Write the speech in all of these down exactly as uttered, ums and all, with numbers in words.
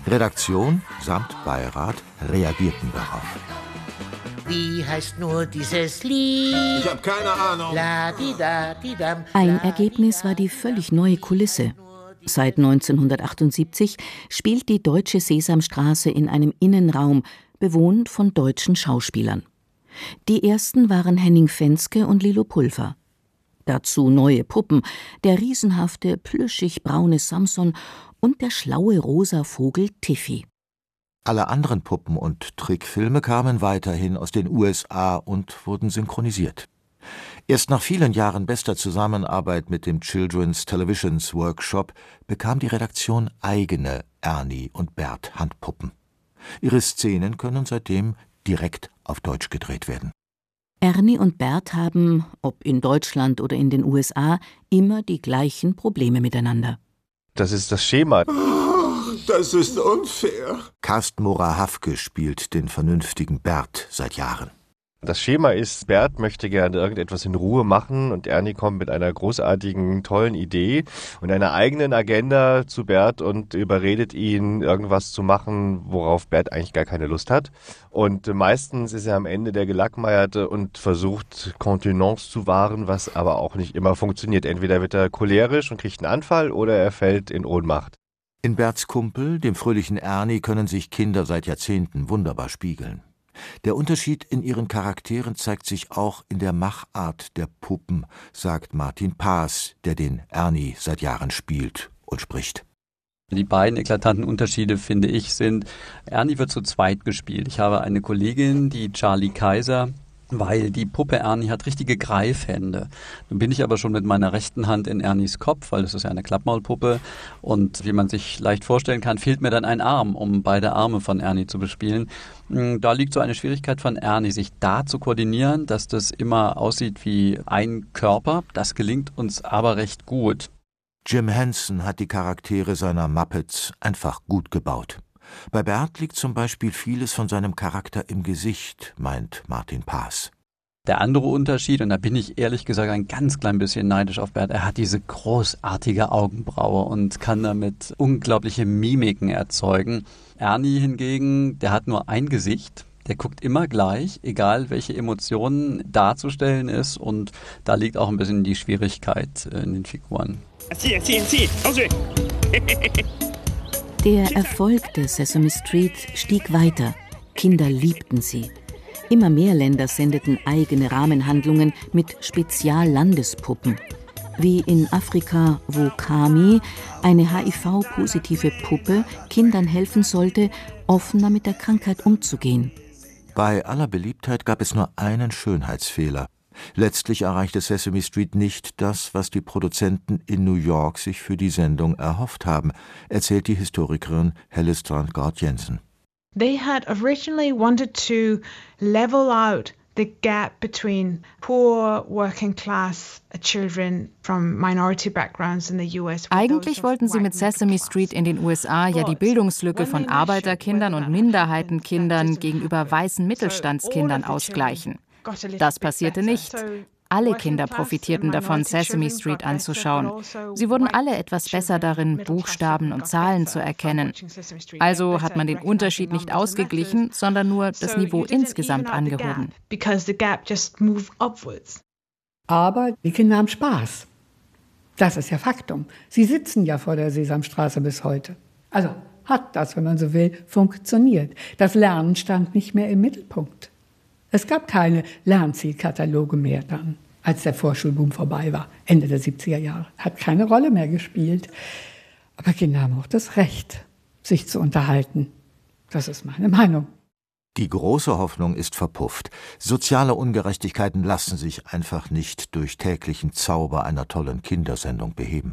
Redaktion samt Beirat reagierten darauf. Wie heißt nur dieses Lied? Ich habe keine Ahnung. La-di-da-di-dam. Ein Ergebnis war die völlig neue Kulisse. Seit neunzehnhundertachtundsiebzig spielt die Deutsche Sesamstraße in einem Innenraum, bewohnt von deutschen Schauspielern. Die ersten waren Henning Fenske und Lilo Pulver. Dazu neue Puppen, der riesenhafte, plüschig-braune Samson und der schlaue rosa Vogel Tiffy. Alle anderen Puppen- und Trickfilme kamen weiterhin aus den U S A und wurden synchronisiert. Erst nach vielen Jahren bester Zusammenarbeit mit dem Children's Televisions Workshop bekam die Redaktion eigene Ernie und Bert Handpuppen. Ihre Szenen können seitdem direkt auf Deutsch gedreht werden. Ernie und Bert haben, ob in Deutschland oder in den U S A, immer die gleichen Probleme miteinander. Das ist das Schema. Das ist unfair. Carsten Mora-Hafke spielt den vernünftigen Bert seit Jahren. Das Schema ist, Bert möchte gerne irgendetwas in Ruhe machen und Ernie kommt mit einer großartigen, tollen Idee und einer eigenen Agenda zu Bert und überredet ihn, irgendwas zu machen, worauf Bert eigentlich gar keine Lust hat. Und meistens ist er am Ende der Gelackmeierte und versucht, Kontenance zu wahren, was aber auch nicht immer funktioniert. Entweder wird er cholerisch und kriegt einen Anfall oder er fällt in Ohnmacht. In Berts Kumpel, dem fröhlichen Ernie, können sich Kinder seit Jahrzehnten wunderbar spiegeln. Der Unterschied in ihren Charakteren zeigt sich auch in der Machart der Puppen, sagt Martin Paas, der den Ernie seit Jahren spielt und spricht. Die beiden eklatanten Unterschiede, finde ich, sind, Ernie wird zu zweit gespielt. Ich habe eine Kollegin, die Charlie Kaiser, weil die Puppe Ernie hat richtige Greifhände. Nun bin ich aber schon mit meiner rechten Hand in Ernies Kopf, weil das ist ja eine Klappmaulpuppe. Und wie man sich leicht vorstellen kann, fehlt mir dann ein Arm, um beide Arme von Ernie zu bespielen. Da liegt so eine Schwierigkeit von Ernie, sich da zu koordinieren, dass das immer aussieht wie ein Körper. Das gelingt uns aber recht gut. Jim Henson hat die Charaktere seiner Muppets einfach gut gebaut. Bei Bert liegt zum Beispiel vieles von seinem Charakter im Gesicht, meint Martin Paas. Der andere Unterschied, und da bin ich ehrlich gesagt ein ganz klein bisschen neidisch auf Bert, er hat diese großartige Augenbraue und kann damit unglaubliche Mimiken erzeugen. Ernie hingegen, der hat nur ein Gesicht, der guckt immer gleich, egal welche Emotionen darzustellen ist, und da liegt auch ein bisschen die Schwierigkeit in den Figuren. Der Erfolg der Sesame Street stieg weiter. Kinder liebten sie. Immer mehr Länder sendeten eigene Rahmenhandlungen mit Speziallandespuppen. Wie in Afrika, wo Kami, eine H I V-positive Puppe, Kindern helfen sollte, offener mit der Krankheit umzugehen. Bei aller Beliebtheit gab es nur einen Schönheitsfehler. Letztlich erreichte Sesame Street nicht das, was die Produzenten in New York sich für die Sendung erhofft haben, erzählt die Historikerin Helle Strandgaard-Jensen. They had originally wanted to level out the gap between poor working class children from minority backgrounds in the U S. Eigentlich wollten sie mit Sesame Street in den U S A ja die Bildungslücke von Arbeiterkindern und Minderheitenkindern gegenüber weißen Mittelstandskindern ausgleichen. Das passierte nicht. Alle Kinder profitierten davon, Sesame Street anzuschauen. Sie wurden alle etwas besser darin, Buchstaben und Zahlen zu erkennen. Also hat man den Unterschied nicht ausgeglichen, sondern nur das Niveau insgesamt angehoben. Aber die Kinder haben Spaß. Das ist ja Faktum. Sie sitzen ja vor der Sesamstraße bis heute. Also hat das, wenn man so will, funktioniert. Das Lernen stand nicht mehr im Mittelpunkt. Es gab keine Lernzielkataloge mehr dann, als der Vorschulboom vorbei war, Ende der siebziger Jahre. Hat keine Rolle mehr gespielt. Aber Kinder haben auch das Recht, sich zu unterhalten. Das ist meine Meinung. Die große Hoffnung ist verpufft. Soziale Ungerechtigkeiten lassen sich einfach nicht durch täglichen Zauber einer tollen Kindersendung beheben.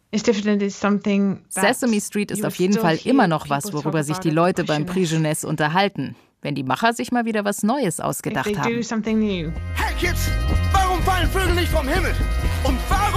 Sesame Street ist auf jeden Fall immer noch was, worüber sich die Leute beim Prix Jeunesse unterhalten. Wenn die Macher sich mal wieder was Neues ausgedacht haben. Hey Kids, warum fallen Vögel nicht vom Himmel? Und warum